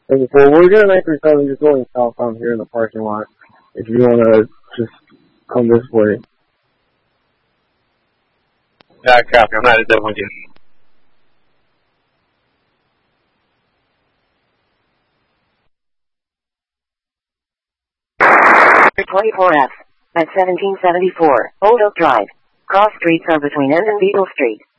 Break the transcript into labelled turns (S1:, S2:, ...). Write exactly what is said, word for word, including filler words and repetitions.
S1: Okay, well, we're going to make three seven just going south on here in the parking lot. If you want to just come this way.
S2: Yeah, copy. I'm not at that one yet.
S3: twenty-four F at seventeen seventy-four Old Oak Drive. Cross streets are between N and Beagle Street.